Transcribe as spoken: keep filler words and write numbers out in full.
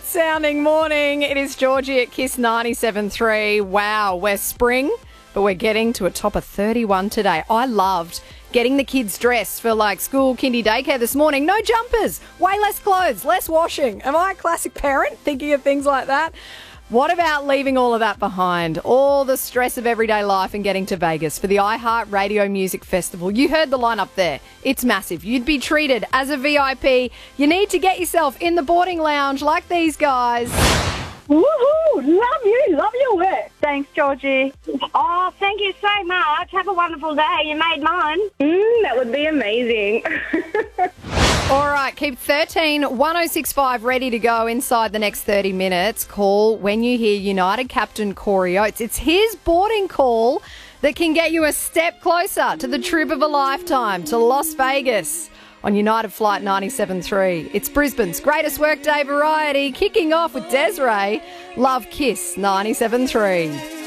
sounding morning. It is Georgie at Kiss ninety-seven point three. Wow, we're spring, but we're getting to a top of thirty-one today. I loved getting the kids dressed for like school, kindy, daycare this morning. No jumpers, way less clothes, less washing. Am I a classic parent thinking of things like that? What about leaving all of that behind? All the stress of everyday life and getting to Vegas for the iHeartRadio Music Festival. You heard the lineup there. It's massive. You'd be treated as a V I P. You need to get yourself in the boarding lounge like these guys. Woohoo! Love you. Love your work. Thanks, Georgie. Oh, thank you so much. Have a wonderful day. You made mine. Mm, that would be amazing. All right, keep thirteen one oh six five ready to go inside the next thirty minutes. Call when you hear United captain Corey Oates. It's his boarding call that can get you a step closer to the trip of a lifetime to Las Vegas on United Flight ninety-seven point three. It's Brisbane's greatest workday variety, kicking off with Desiree. Love Kiss ninety-seven point three.